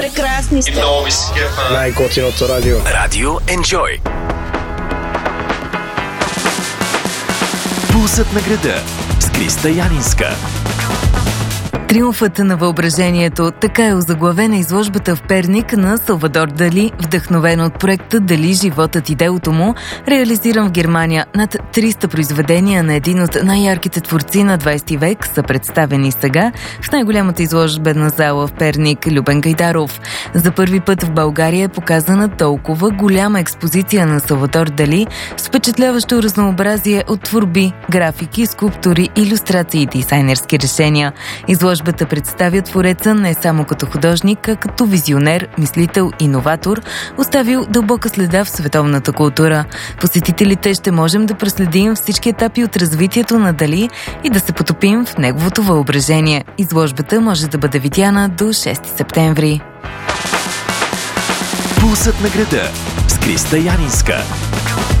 Прекрасни сте. И много ви се кефа. Най-готиното радио. Радио Enjoy. Пулсът на града с Криста Янинска. Триумфът на въображението, така е озаглавена изложбата в Перник на Салвадор Дали, вдъхновена от проекта Дали, животът и делото му, реализиран в Германия. Над 300 произведения на един от най-ярките творци на 20 век са представени сега в най-голямата изложбена зала в Перник Любен Гайдаров. За първи път в България е показана толкова голяма експозиция на Салвадор Дали с впечатляващо разнообразие от творби, графики, скулптури, илюстрации и дизайнерски решения. Изложбата представя твореца не само като художник, а като визионер, мислител и новатор, оставил дълбока следа в световната култура. Посетителите ще можем да проследим всички етапи от развитието на Дали и да се потопим в неговото въображение. Изложбата може да бъде видяна до 6 септември. Пулсът на града с Криста Янинска.